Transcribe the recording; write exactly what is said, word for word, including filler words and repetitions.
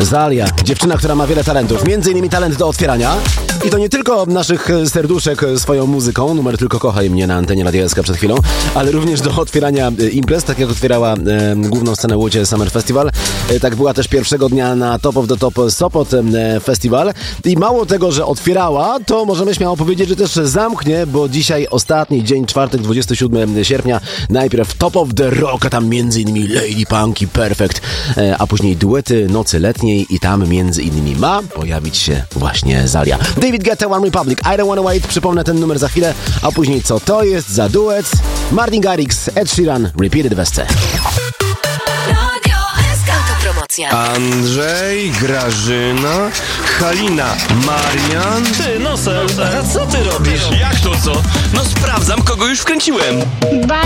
Zalia, dziewczyna, która ma wiele talentów, między innymi talent do otwierania. I to nie tylko naszych serduszek swoją muzyką, numer Tylko kochaj mnie na antenie Radia S K przed chwilą, ale również do otwierania imprez, tak jak otwierała e, główną scenę Łodzie Summer Festival. E, tak była też pierwszego dnia na Top of the Top Sopot e, Festival. I mało tego, że otwierała, to możemy śmiało powiedzieć, że też zamknie, bo dzisiaj ostatni dzień, czwartek, dwudziestego siódmego sierpnia, najpierw Top of the Rock, a tam między innymi Lady Punk i Perfect, e, a później duety Nocy Letniej i tam między innymi ma pojawić się właśnie Zalia. David Guetta, One Republic, I Don't Wanna Wait, przypomnę ten numer za chwilę, a później co to jest za duet? Martin Garrix, Ed Sheeran, Repeated w S C. Andrzej, Grażyna, Halina, Marian. Ty, Nosel, a co ty robisz? Jak to co? No sprawdzam, kogo już wkręciłem.